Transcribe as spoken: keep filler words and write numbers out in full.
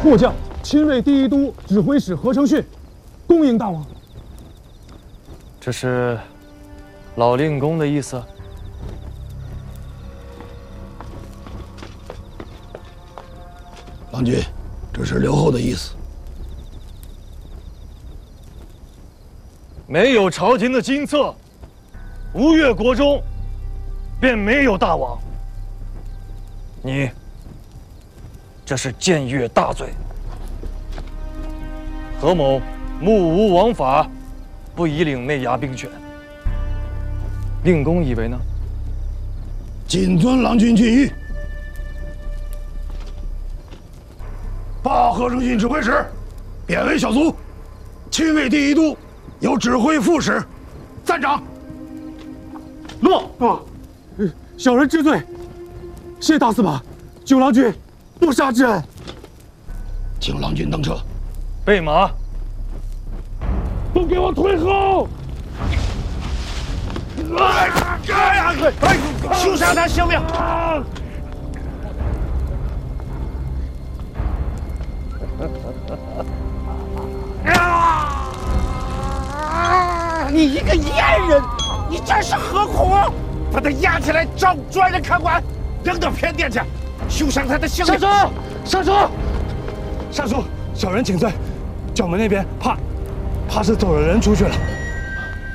末将亲卫第一都指挥使何承训，恭迎大王。 这是老令公的意思。 郎君，这是刘后的意思。 没有朝廷的金册，吴越国中便没有大王。你这是僭越大罪。何某目无王法，不以领内衙兵权。令公以为呢？ 谨遵郎君训谕。报何承训指挥使，贬为小卒，亲卫第一都，有指挥副使，赞赏。 诺诺，小人知罪，谢大司马，九郎君不杀之恩。 请郎君登车。 备马。 都给我退后！ 哎呀！哎，休杀他性命！啊！你一个阉人，你这是何苦？把他押起来找专人看管，扔到偏殿去，休伤他的性命。 上书，上书，上书，小人请罪。角门那边怕，怕是走了人出去了。